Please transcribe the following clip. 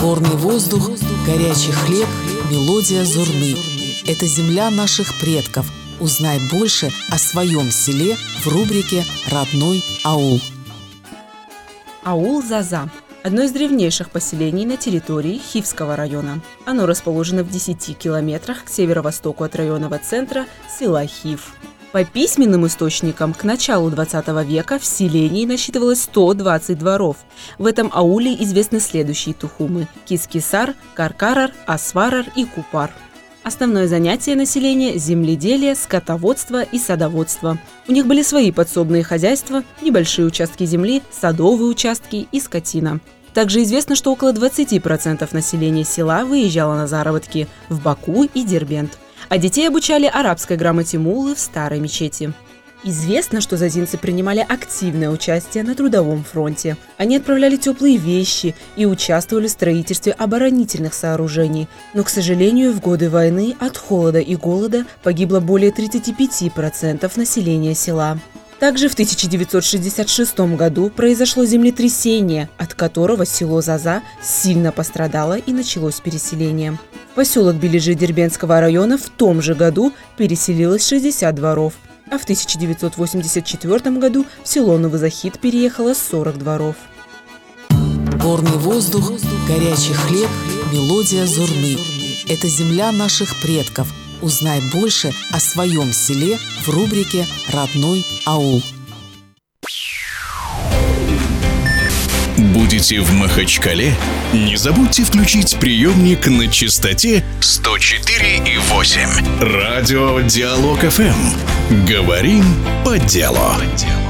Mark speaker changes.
Speaker 1: Горный воздух, горячий хлеб, мелодия Зурны. Это земля наших предков. Узнай больше о своем селе в рубрике «Родной аул».
Speaker 2: Аул Заза – одно из древнейших поселений на территории Хивского района. Оно расположено в 10 километрах к северо-востоку от районного центра села Хив. По письменным источникам, к началу 20 века в селении насчитывалось 120 дворов. В этом ауле известны следующие тухумы – Кискисар, Каркарар, Асварар и Купар. Основное занятие населения – земледелие, скотоводство и садоводство. У них были свои подсобные хозяйства, небольшие участки земли, садовые участки и скотина. Также известно, что около 20% населения села выезжало на заработки в Баку и Дербент, а детей обучали арабской грамоте муллы в старой мечети. Известно, что зазинцы принимали активное участие на трудовом фронте. Они отправляли теплые вещи и участвовали в строительстве оборонительных сооружений. Но, к сожалению, в годы войны от холода и голода погибло более 35% населения села. Также в 1966 году произошло землетрясение, от которого село Заза сильно пострадало и началось переселение. В поселок Бележи Дербентского района в том же году переселилось 60 дворов, а в 1984 году в село Новозахид переехало 40 дворов.
Speaker 1: Горный воздух, горячий хлеб, мелодия Зурны. Это земля наших предков. Узнай больше о своем селе в рубрике «Родной аул».
Speaker 3: Будете в Махачкале? Не забудьте включить приемник на частоте 104,8. Радио Диалог ФМ. Говорим по делу.